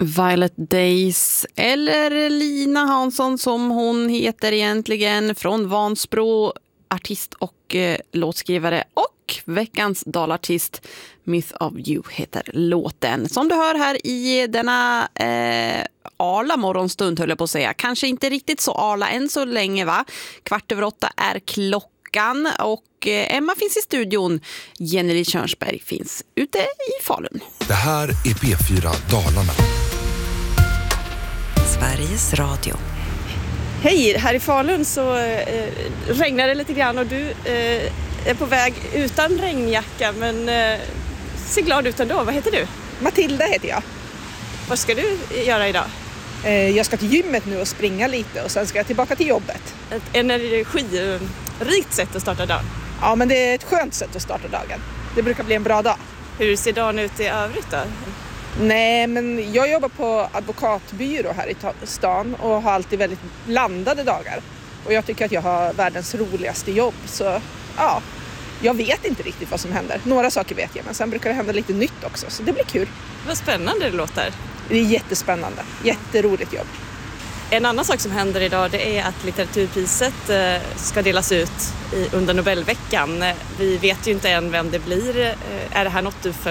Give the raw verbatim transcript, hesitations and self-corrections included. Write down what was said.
Violet Days, eller Lina Hansson som hon heter egentligen, från Vansbro, artist och eh, låtskrivare, och veckans dalartist Myth of You heter låten. Som du hör här i denna eh, Arla morgonstund, höll jag på att säga. Kanske inte riktigt så Arla än så länge, va? Kvart över åtta är klockan och eh, Emma finns i studion. Jenny Körnsberg finns ute i Falun. Det här är P fyra Dalarna. Sveriges Radio. Hej, här i Falun så eh, regnar det lite grann och du eh, är på väg utan regnjacka, men eh, ser glad ut ändå. Vad heter du? Matilda heter jag. Vad ska du göra idag? Eh, jag ska till gymmet nu och springa lite och sen ska jag tillbaka till jobbet. Ett energirikt sätt att starta dagen. Ja, men det är ett skönt sätt att starta dagen. Det brukar bli en bra dag. Hur ser dagen ut i övrigt då? Nej, men jag jobbar på advokatbyrå här i stan och har alltid väldigt blandade dagar. Och jag tycker att jag har världens roligaste jobb, så ja, jag vet inte riktigt vad som händer. Några saker vet jag, men sen brukar det hända lite nytt också, så det blir kul. Vad spännande det låter. Det är jättespännande, jätteroligt jobb. En annan sak som händer idag, det är att litteraturpriset ska delas ut under Nobelveckan. Vi vet ju inte än vem det blir. Är det här något du